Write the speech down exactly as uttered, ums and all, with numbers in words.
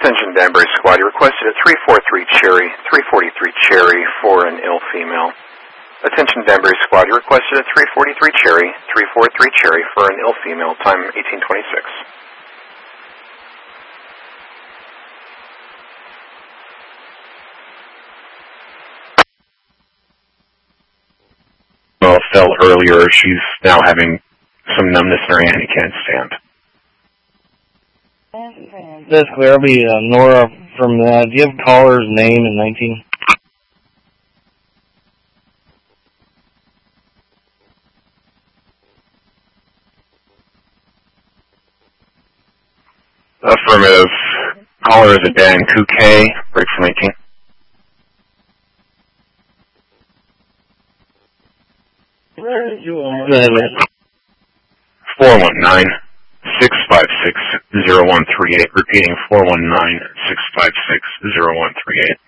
Attention Danbury Squad, you requested a three forty-three Cherry, three forty-three Cherry for an ill female. Attention Danbury Squad, you requested a three forty-three Cherry, three forty-three Cherry for an ill female, time eighteen twenty-six. Well, fell earlier, she's now having some numbness in her hand, he can't stand. That's clear. I'll be uh, Nora from that. Do you have caller's name in nineteen? Affirmative. Caller is a Dan Kouquet, break for nineteen. Where you are? Go ahead, man. four one nine, six five six, zero one three eight. Repeating, four one nine, six five six, zero one three eight.